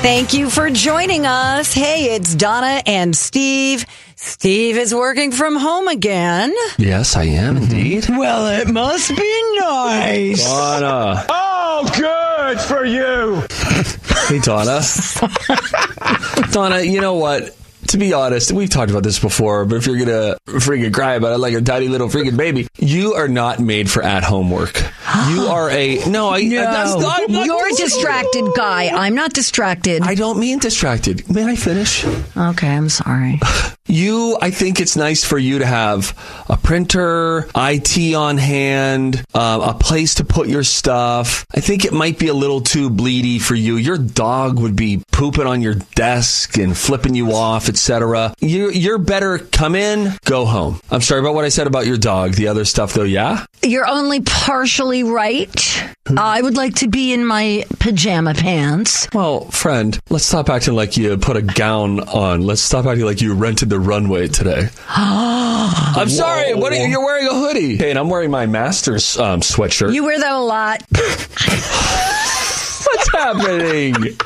Thank you for joining us. Hey, it's Donna and Steve. Steve is working from home again. Yes, I am indeed. Well, it must be nice. Donna. Oh, good for you. Hey, Donna. Donna, you know what? To be honest, we've talked about this before, but if you're going to freaking cry about it like a tiny little freaking baby, you are not made for at-home work. You are a... No, I'm not You're a distracted guy. I'm not distracted. I don't mean distracted. May I finish? Okay, I'm sorry. I think it's nice for you to have a printer, IT on hand, a place to put your stuff. I think it might be a little too bleedy for you. Your dog would be pooping on your desk and flipping you off, etc. You're better come in, go home. I'm sorry about what I said about your dog. The other stuff, though, yeah? You're only partially right. I would like to be in my pajama pants. Well, friend, let's stop acting like you put a gown on. Let's stop acting like you rented the runway today. I'm sorry. What are you're wearing a hoodie. Hey, and I'm wearing my Masters sweatshirt. You wear that a lot. What's happening?